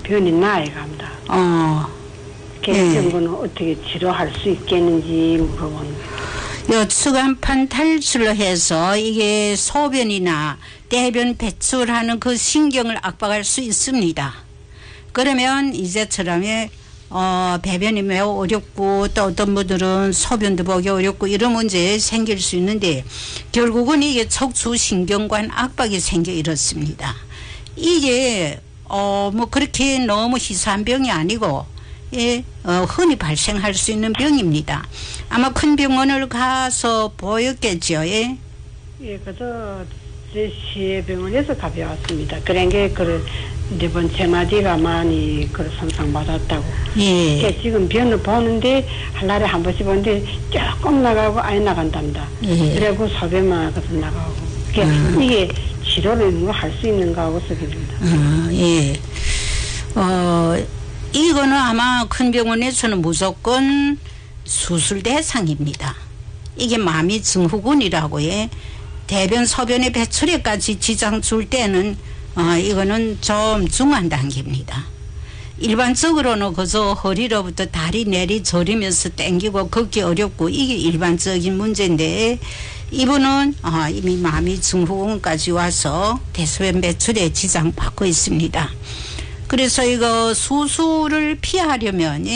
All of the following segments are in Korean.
변이 나아갑니다. 이런 거는 어떻게 치료할 수 있겠는지 물어보는 거예요. 추간판 탈출해서 이게 소변이나 대변 배출하는 그 신경을 압박할 수 있습니다. 그러면 이제처럼 배변이 매우 어렵고 또 어떤 분들은 소변도 보기 어렵고 이런 문제 생길 수 있는데 결국은 이게 척추신경관 압박이 생겨 이렇습니다. 이게 뭐 그렇게 너무 희소한 병이 아니고 흔히 발생할 수 있는 병입니다. 아마 큰 병원을 가서 보였겠죠. 그래서 제 시해병원에서 가벼웠습니다. 그런 게 네 번째 마디가 많이 손상받았다고. 지금 병을 보는데 한 날에 한 번씩 보는데 조금 나가고 아예 나간답니다. 그리고 소변만 가서 나가고. 이게 치료를 할 수 있는가 하고 쓰게 됩니다. 이거는 아마 큰 병원에서는 무조건 수술 대상입니다. 이게 마미 증후군이라고 대변 소변의 배출에까지 지장 줄 때는 이거는 좀 중한 단계입니다. 일반적으로는 그저 허리로부터 다리 내리 저리면서 땡기고 걷기 어렵고 이게 일반적인 문제인데 이분은 이미 마미 증후군까지 와서 대소변 배출에 지장 받고 있습니다. 그래서 이거 수술을 피하려면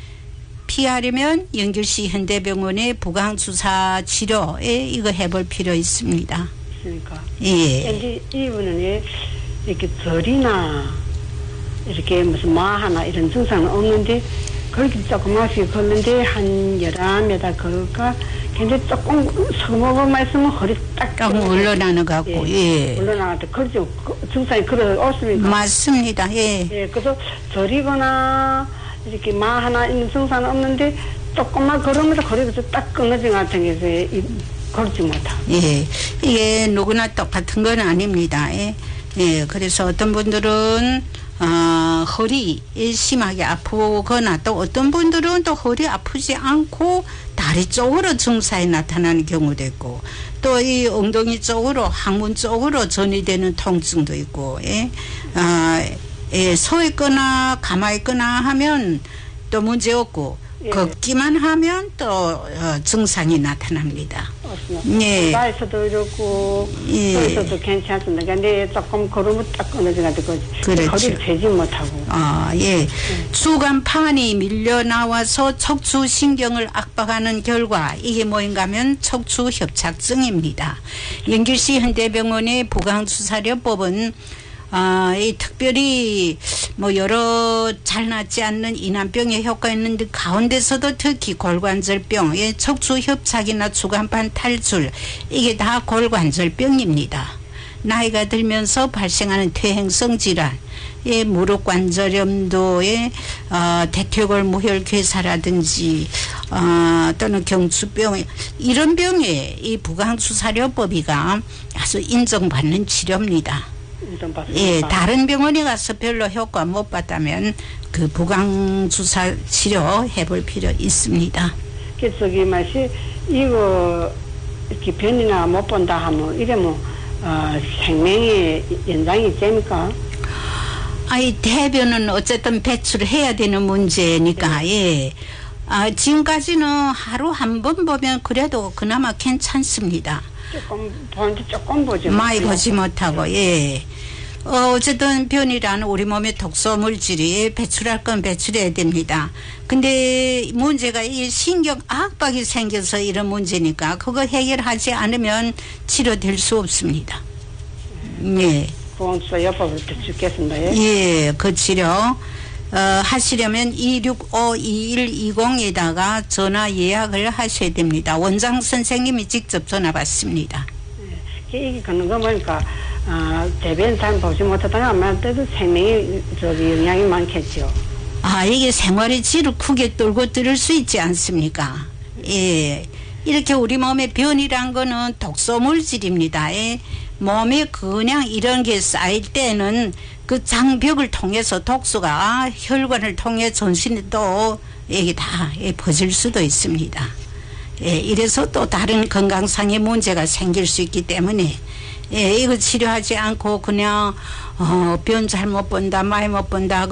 영길시 현대병원의 부강주사 치료에 이거 해볼 필요 있습니다. 그러니까. 이분은 이렇게 절이나 이렇게 무슨 마하나 이런 증상은 없는데 그렇게 조그맣게 걷는데 한 11m 걸을까 근데 조금 서먹어만 있으면 허리 딱 올라나는 것 같고 올라나갈 때 그렇죠. 증상이 그래 없습니까? 맞습니다. 그래서 저리거나 이렇게 마하나 있는 증상은 없는데 조금만 걸으면서 허리가 딱 끊어진 것 같은 게 걸지 못하고. 이게 누구나 똑같은 건 아닙니다. 그래서 어떤 분들은 허리 심하게 아프거나 또 어떤 분들은 또 허리 아프지 않고 다리 쪽으로 증상이 나타나는 경우도 있고 또 이 엉덩이 쪽으로 항문 쪽으로 전이되는 통증도 있고 서 있거나 가만히 있거나 하면 또 문제 없고 걷기만 하면 또 증상이 나타납니다. 나에서도 이렇고 거기서도 괜찮습니다. 근데 조금 걸으면 딱 끊어져가지고 허리를 대지 못하고. 추간판이 밀려나와서 척추신경을 압박하는 결과 이게 뭐인가 하면 척추협착증입니다. 영길시 현대병원의 부강주사료법은 이 특별히 뭐 여러 잘 낫지 않는 이난병에 효과 있는데 가운데서도 특히 골관절병, 척추협착이나 추간판 탈출 이게 다 골관절병입니다. 나이가 들면서 발생하는 퇴행성 질환, 무릎 관절염도의 대퇴골 무혈괴사라든지 또는 경추병 이런 병에 이 부강주사료법이가 아주 인정받는 치료입니다. 다른 병원에 가서 별로 효과 못 봤다면 그 부강주사 치료 해볼 필요 있습니다. 저기 맛이 이거 이렇게 변이나 못 본다 하면 이러면 생명의 연장이 됩니까? 이 대변은 어쨌든 배출을 해야 되는 문제니까 지금까지는 하루 한 번 보면 그래도 그나마 괜찮습니다. 조금 보지 많이 보지 못하고 어쨌든 변이라는 우리 몸의 독소 물질이 배출할 건 배출해야 됩니다. 근데 문제가 이 신경 압박이 생겨서 이런 문제니까 그거 해결하지 않으면 치료될 수 없습니다. 보험사 옆으로부터 주겠습니다. 그 치료 하시려면 265-2120에다가 전화 예약을 하셔야 됩니다. 원장 선생님이 직접 전화 받습니다. 이게 그런 거 보니까 대변 잘 보지 못하다가 아마 때도 생명이 영향이 많겠죠. 이게 생활의 질을 크게 떨고 들을 수 있지 않습니까? 이렇게 우리 몸에 변이란 거는 독소 물질입니다. 몸에 그냥 이런 게 쌓일 때는 그 장벽을 통해서 독소가 혈관을 통해 전신에 또 이게 다 퍼질 수도 있습니다. 이래서 또 다른 건강상의 문제가 생길 수 있기 때문에 이거 치료하지 않고 그냥 변 잘못 본다, 많이 못 본다